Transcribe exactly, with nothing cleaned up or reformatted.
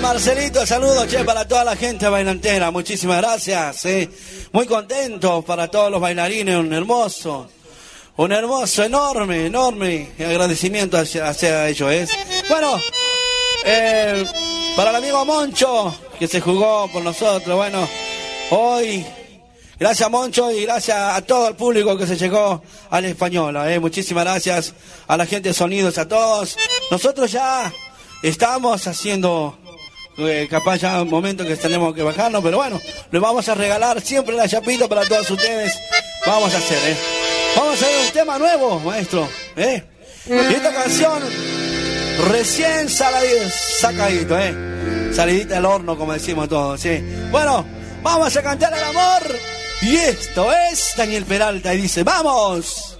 Marcelito, saludos, che, para toda la gente bailantera. Muchísimas gracias, eh. Muy contento para todos los bailarines, un hermoso, un hermoso, enorme, enorme agradecimiento hacia, hacia ellos, ¿eh? Bueno, eh, para el amigo Moncho, que se jugó por nosotros, bueno, hoy, gracias Moncho y gracias a todo el público que se llegó al Española, ¿eh? Muchísimas gracias a la gente de Sonidos, a todos. Nosotros ya estamos haciendo... Eh, capaz ya un momento que tenemos que bajarnos, pero bueno, les vamos a regalar siempre la chapita para todos ustedes. Vamos a hacer, ¿eh? Vamos a hacer un tema nuevo, maestro, ¿eh? Y esta canción recién saladita, sacadito, ¿eh? Salidita al horno, como decimos todos, ¿sí? Bueno, vamos a cantar el amor. Y esto es Daniel Peralta y dice, ¡vamos!